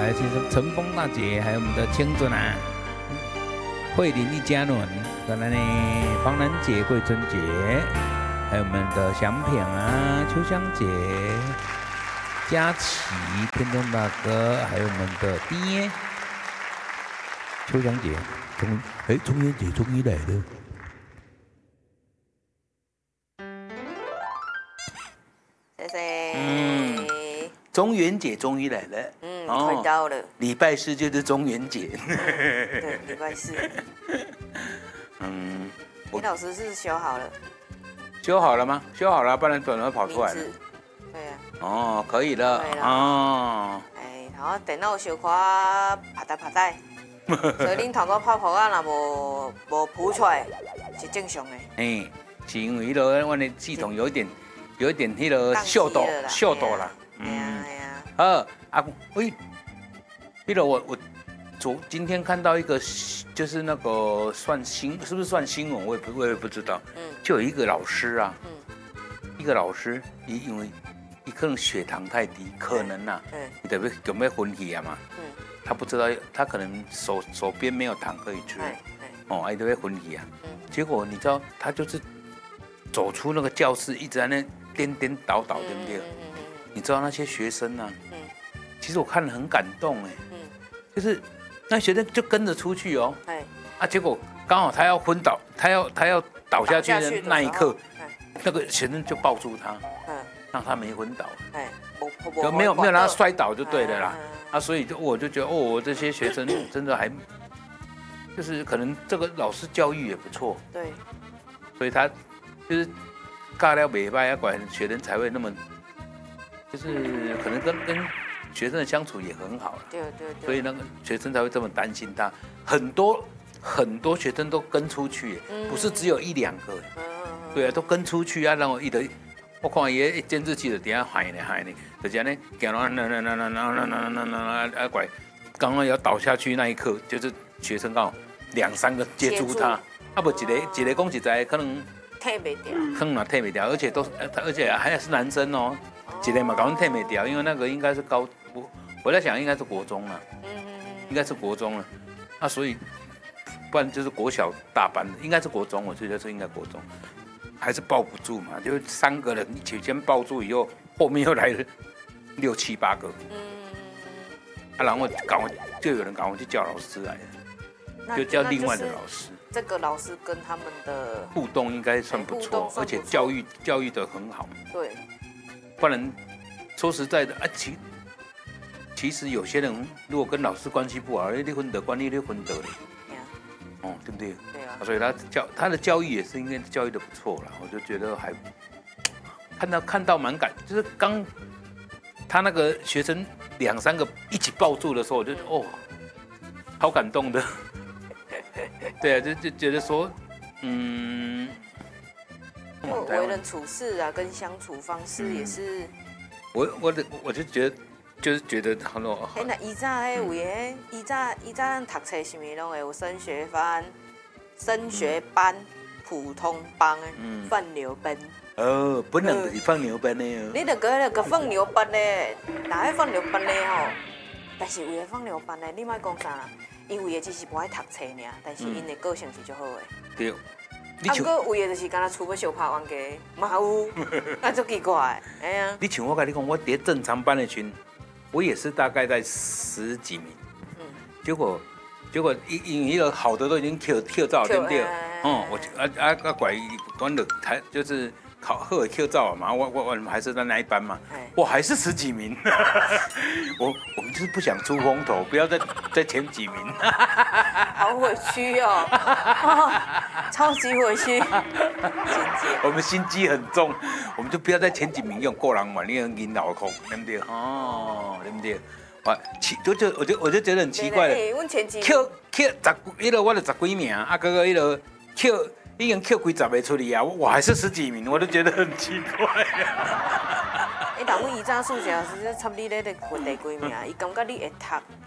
还有就是陈峰大姐，还有我们的青春啊，慧玲一家人，再来呢方兰姐、桂春姐，还有我们的祥品啊、秋香姐、佳琪、天东大哥，还有我们的爹秋香姐，中元姐终于来了。 谢谢。 中元节终于来了， 快到了。 礼拜四就是中元节。 对，礼拜四。李老师是修好了。 修好了吗？修好了，不然怎么会跑出来了？ 对啊。 哦，可以了。哦。 然后电脑小可拍带，所以恁头壳拍破啊，若无浮出来是正常的。 是因为我的系统有一点那个秀逗啦。喂，我今天看到一个，就是那个是不是算新闻？我也不知道。就有一个老师啊，一个老师，因为可能血糖太低，可能呐，你得有没有昏体啊嘛？他不知道，他可能手边没有糖可以吃，还得会昏体啊。结果你知道，他就是走出那个教室，一直在那颠颠倒倒，对不对？你知道那些学生啊，其实我看了很感动就是那学生就跟着出去哦，结果刚好他要昏倒，他要倒下去的那一刻，那个学生就抱住他，让他没昏倒，没有让他摔倒就对了啦，所以我就觉得这些学生真的还就是可能这个老师教育也不错， 对， 所以他就是尬了美败管学生才会那么，就是可能跟学生的相处也很好了， 对， 所以那个学生才会这么担心他。很多学生都跟出去，不是只有一两个，对啊，都跟出去啊，然后我看伊监视器就底下喊呢，就是安尼行了，拐，刚刚要倒下去那一刻，就是学生刚好2、3个接住他，不一个讲实在可能退不掉， 可能退不掉，而且还是男生哦，一个嘛搞退不掉，因为那个应该是我在想应该是国中了，应该是国中了，所以不然就是国小大班的，应该是国中，我觉得是应该国中，还是抱不住嘛，就3个人先抱住以后，后面又来了6、7、8个，然后就有人赶快去叫老师来了，就叫另外的老师。 这个老师跟他们的互动应该算不错，而且教育得很好。 对， 不然说实在的其实有些人如果跟老师关系不好，你分得关你分得了，对不对？ 对啊。 所以他的教育也是应该教育得不错了，我就觉得还看到蛮就是刚他那个学生2、3个一起抱住的时候，我就好感动的。对啊，就觉得说， 为人处事啊，跟相处方式也是。 我就觉得，就是觉得好咯。 那以前有诶，以前读册什么拢会有升学班、普通班、放牛班。 本来就是放牛班的哦。 你就个放牛班的，哪个放牛班的吼？但是有个放牛班的，你莫讲啥啦。因为只是不爱读册尔，但是因的个性是足好的。 对。 不过为的就是敢若厝要小拍玩家，嘛有，那足奇怪。哎呀。 你像我跟你讲，我在正常班的群，我也是大概在10几名。结果因为好的都已经跳照，对不对？我拐关的就是考好的跳照嘛，我还是在那一班嘛，我还是10几名。我们就是不想出风头，不要在前几名。 好委屈哦，超级委屈。 我们心机很重，我们就不要在前几名用过人玩，你用引导空，对不对？对不对？我就觉得很奇怪了。扣我就10几名，哥哥扣已经扣几十个出去啊，我还是10几名，我都觉得很奇怪。 但阮以前数学老师插你咧混第几名？伊感觉你会读，